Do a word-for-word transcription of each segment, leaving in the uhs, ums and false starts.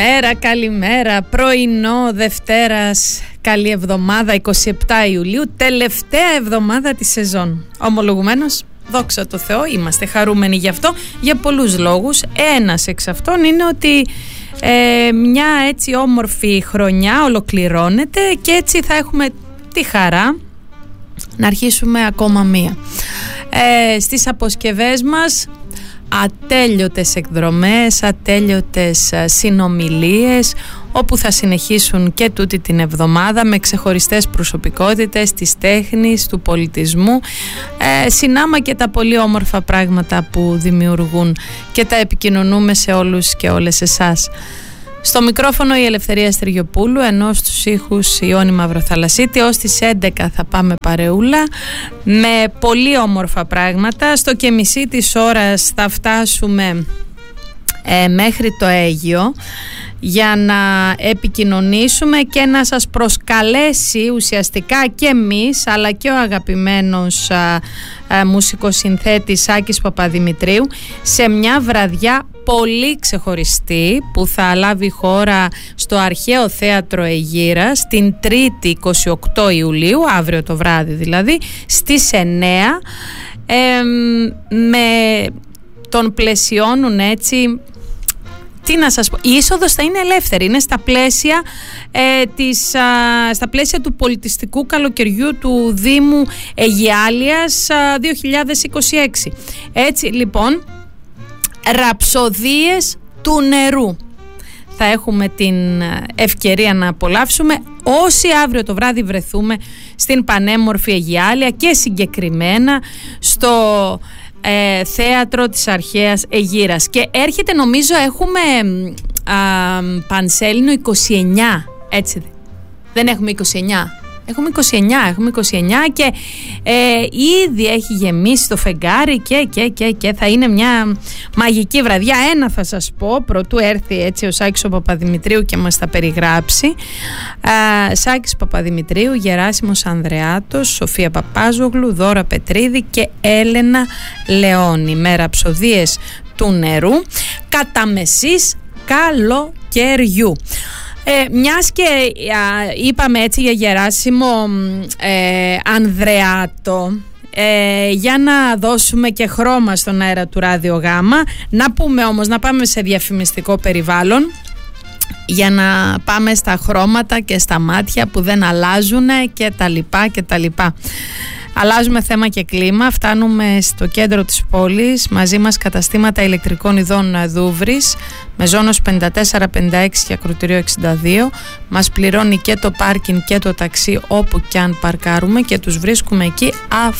Καλημέρα, καλημέρα. Πρωινό Δευτέρας, καλή εβδομάδα, εικοστή εβδόμη Ιουλίου, τελευταία εβδομάδα της σεζόν. Ομολογουμένως, δόξα τω Θεώ, είμαστε χαρούμενοι γι' αυτό, για πολλούς λόγους. Ένας εξ αυτών είναι ότι ε, μια έτσι όμορφη χρονιά ολοκληρώνεται και έτσι θα έχουμε τη χαρά να αρχίσουμε ακόμα μία. Ε, στις αποσκευές μας ατέλειωτες εκδρομές, ατέλειωτες συνομιλίες, όπου θα συνεχίσουν και τούτη την εβδομάδα με ξεχωριστές προσωπικότητες της τέχνης, του πολιτισμού, ε, συνάμα και τα πολύ όμορφα πράγματα που δημιουργούν και τα επικοινωνούμε σε όλους και όλες εσάς. Στο μικρόφωνο η Ελευθερία Στεργιοπούλου, ενώ στους ήχους η Ιόνη Μαυροθαλασσίτη. Ως τις έντεκα θα πάμε παρεούλα με πολύ όμορφα πράγματα. Στο και μισή της ώρας θα φτάσουμε ε, μέχρι το Αίγυο για να επικοινωνήσουμε και να σας προσκαλέσει ουσιαστικά και εμείς, αλλά και ο αγαπημένος α, α, μουσικοσυνθέτης Άκης Παπαδημητρίου σε μια βραδιά πολύ ξεχωριστή που θα λάβει χώρα στο Αρχαίο Θέατρο Αιγύρας την Τρίτη εικοστή όγδοη Ιουλίου, αύριο το βράδυ δηλαδή, στις εννέα. ε, με τον πλαισιώνουν έτσι. Τι να σας πω, η είσοδος θα είναι ελεύθερη, είναι στα πλαίσια, ε, της, α, στα πλαίσια του πολιτιστικού καλοκαιριού του Δήμου Αιγιάλειας α, δύο χιλιάδες είκοσι έξι. Έτσι λοιπόν, ραψοδίες του νερού θα έχουμε την ευκαιρία να απολαύσουμε όσοι αύριο το βράδυ βρεθούμε στην πανέμορφη Αιγιάλεια και συγκεκριμένα στο Ε, θέατρο της Αρχαίας Αιγύρας. Και έρχεται, νομίζω έχουμε α, πανσέλινο είκοσι εννιά, έτσι δεν έχουμε είκοσι εννιά, έχουμε είκοσι εννιά, έχουμε είκοσι εννιά και ε, ήδη έχει γεμίσει το φεγγάρι και, και, και, και θα είναι μια μαγική βραδιά. Ένα θα σας πω, προτού έρθει έτσι ο Σάκης ο Παπαδημητρίου και μας τα περιγράψει. ε, Σάκης Παπαδημητρίου, Γεράσιμος Ανδρεάτος, Σοφία Παπάζογλου, Δώρα Πετρίδη και Έλενα Λεόνη με ραψοδίες του νερού κατά μεσής καλοκαιριού. Ε, μιας και α, είπαμε έτσι για Γεράσιμο ε, Ανδρεάτο, ε, για να δώσουμε και χρώμα στον αέρα του Ράδιο Γάμα, να πούμε όμως, να πάμε σε διαφημιστικό περιβάλλον για να πάμε στα χρώματα και στα μάτια που δεν αλλάζουν και τα λοιπά και τα λοιπά. Αλλάζουμε θέμα και κλίμα, φτάνουμε στο κέντρο της πόλης, μαζί μας καταστήματα ηλεκτρικών ειδών Δούβρης, με ζώνος πενήντα τέσσερα πενήντα έξι και ακροτήριο εξήντα δύο. Μας πληρώνει και το πάρκιν και το ταξί όπου κι αν παρκάρουμε και τους βρίσκουμε εκεί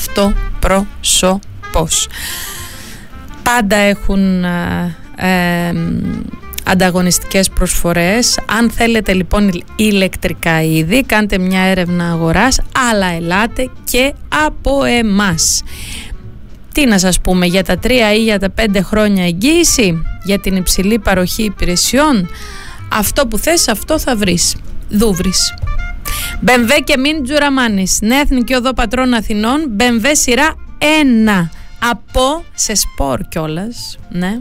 αυτοπροσωπώς. Πάντα έχουν ε, ε, ανταγωνιστικές προσφορές. Αν θέλετε λοιπόν ηλεκτρικά είδη, κάντε μια έρευνα αγοράς, αλλά ελάτε και από εμάς. Τι να σας πούμε, για τα τρία ή για τα πέντε χρόνια εγγύηση, για την υψηλή παροχή υπηρεσιών, αυτό που θες αυτό θα βρεις. Δούβρης. Μπεμβέ και μην τζουραμάνεις. Νέα Εθνική Οδό Πατρών Αθηνών, Μπεμβέ σειρά ένα. Από, σε σπορ κιόλας, ναι,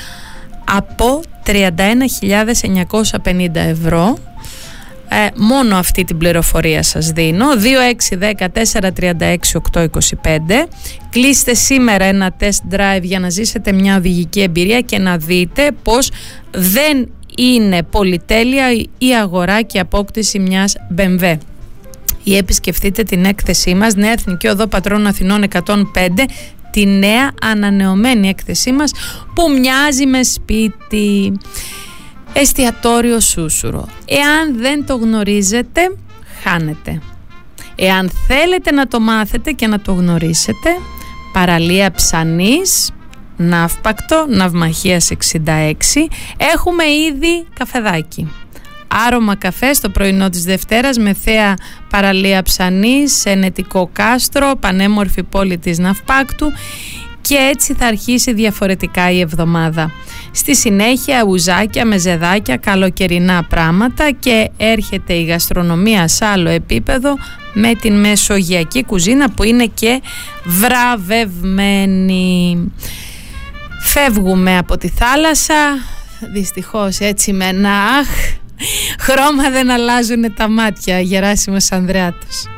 από τριάντα ένα χιλιάδες εννιακόσια πενήντα ευρώ. Ε, μόνο αυτή την πληροφορία σας δίνω. Δύο έξι δέκα τέσσερα τριάντα έξι οκτώ είκοσι πέντε. Κλείστε σήμερα ένα test drive για να ζήσετε μια οδηγική εμπειρία και να δείτε πως δεν είναι πολυτέλεια η αγορά και απόκτηση μιας μπεμβέ. Ή επισκεφτείτε την έκθεσή μας, Νέα Εθνική Οδό Πατρών Αθηνών εκατόν πέντε, τη νέα ανανεωμένη έκθεσή μας που μοιάζει με σπίτι. Εστιατόριο Σούσουρο. Εάν δεν το γνωρίζετε, χάνετε. Εάν θέλετε να το μάθετε και να το γνωρίσετε, παραλία Ψανής, Ναύπακτο, Ναυμαχίας εξήντα έξι, έχουμε ήδη καφεδάκι. Άρωμα καφέ στο πρωινό της Δευτέρας με θέα παραλία Ψανής, ενετικό κάστρο, πανέμορφη πόλη της Ναυπάκτου, και έτσι θα αρχίσει διαφορετικά η εβδομάδα. Στη συνέχεια ουζάκια, μεζεδάκια, καλοκαιρινά πράγματα και έρχεται η γαστρονομία σε άλλο επίπεδο με την μεσογειακή κουζίνα που είναι και βραβευμένη. Φεύγουμε από τη θάλασσα, δυστυχώς έτσι με ένα αχ, χρώμα δεν αλλάζουν τα μάτια. Γεράσιμος Ανδρεάτος.